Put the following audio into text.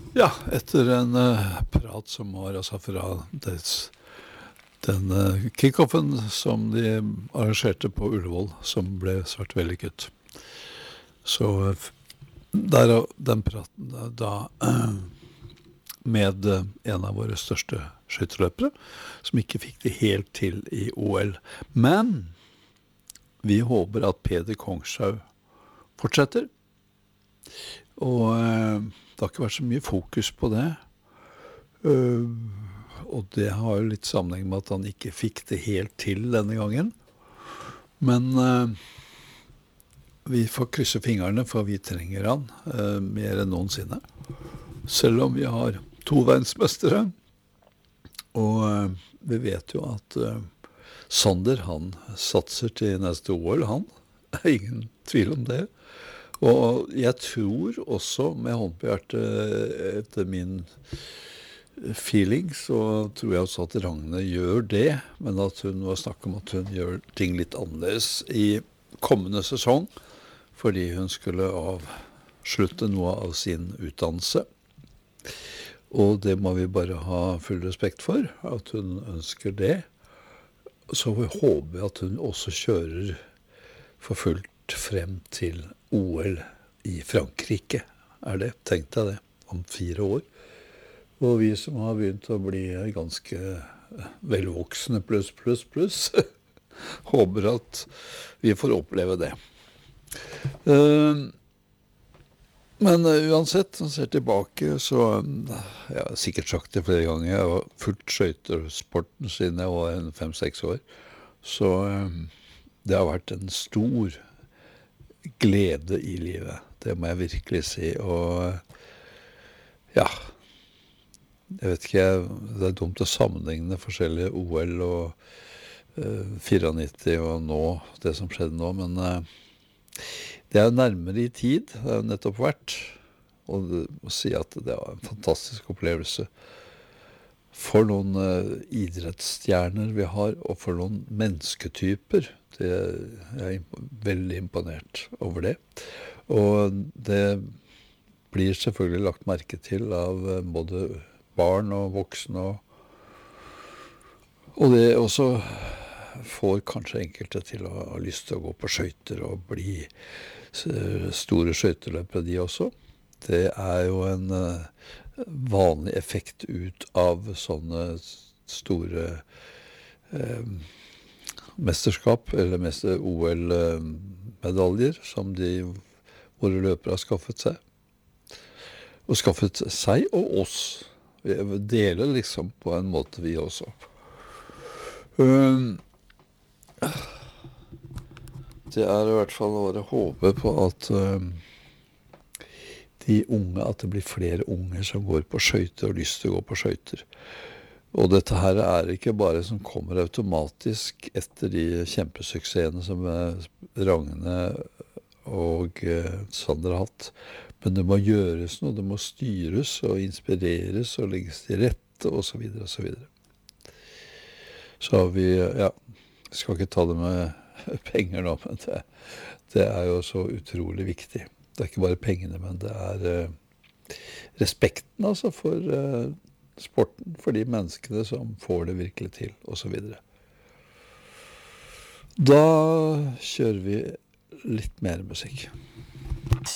Ja, etter en prat som var altså fra den kickoffen som de arrangerte på Ullevål, som ble svært vellykket. Så den praten med en av våre største skytterløpere, som ikke fikk det helt til i OL. Men vi håper at Peder Kongshaug fortsetter. Og det har ikke vært så mye fokus på det. Og det har jo litt sammenheng med at han ikke fikk det helt til denne gangen. Men vi får krysse fingrene, for vi trenger han mer enn noensinne. Selv om vi har 2 verdensmestere. Og vi vet jo at Sander, han satser til neste OL, han. Det er ingen tvil om det. Og jeg tror også, med hånd på hjertet, etter min feeling, så tror jeg også at Ragne gjør det, men at hun var snakk om at hun gjør ting litt annerledes i kommende sesong, fordi hun skulle avslutte noe av sin utdannelse. Og det må vi bare ha full respekt for, at hun ønsker det. Så håper jeg at hun også kjører for fullt frem til OL i Frankrike, det, tenkte jeg det, om 4 år. Og vi som har begynt å bli ganske velvoksne pluss, håper at vi får oppleve det. Men uansett, når jeg ser tilbake, så jeg har sikkert sagt det flere ganger, jeg har fulgt skøytesporten siden jeg var 5-6 år, så det har vært en stor glede i livet, det må jeg virkelig si, og ja, jeg vet ikke, det er dumt å sammenligne forskjellige OL og 94 og nå, det som skjedde nå, men det er jo nærmere i tid, det er jo nettopp vært, og det må si at det var en fantastisk opplevelse for noen idrettsstjerner vi har, og for noen mennesketyper. Jeg veldig imponert over det. Og det blir selvfølgelig lagt merke til av både barn og voksne, og det også får kanskje enkelte til å ha lyst til å gå på skøyter og bli store skøyteløpere de også. Det er jo en vanlig effekt ut av sånne store mesterskap, eller OL-medaljer, som våre løpere har skaffet seg. Og skaffet seg og oss. Vi deler liksom på en måte vi også. Det er i hvert fall å håpe på at at det blir flere unge som går på skøyter og lyst til å gå på skøyter. Og dette her er ikke bare som kommer automatisk etter de kjempesuksessene som Ragne og Sander har hatt. Men det må gjøres noe, det må styres og inspireres og legges til rette og så videre og så videre. Så vi, ja, skal ikke ta det med penger nå, men det er jo så utrolig viktig. Det er ikke bare pengene, men det er respekten altså for sporten, for de menneskene som får det virkelig til, og så videre. Da kjører vi litt mer musikk.